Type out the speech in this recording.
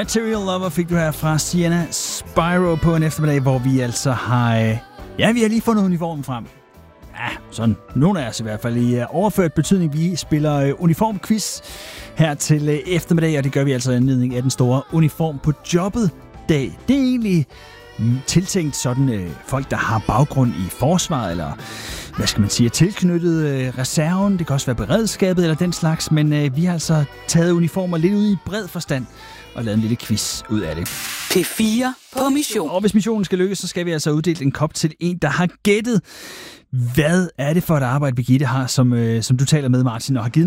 Material Lover fik du her fra Sienna Spyro på en eftermiddag, hvor vi altså har... vi har lige fundet uniformen frem. Ja, sådan nogle af os i hvert fald i overført betydning. Vi spiller uniformquiz her til eftermiddag, og det gør vi altså i anledning af den store uniform på jobbet dag. Det er egentlig tiltænkt sådan folk, der har baggrund i forsvaret, eller hvad skal man sige, tilknyttet reserven. Det kan også være beredskabet eller den slags, men vi har altså taget uniformer lidt ud i bred forstand og lavet en lille quiz ud af det. P4 på mission. Og hvis missionen skal lykkes, så skal vi altså uddele en kop til en, der har gættet. Hvad er det for et arbejde, Birgitte har, som du taler med, Martin, og har givet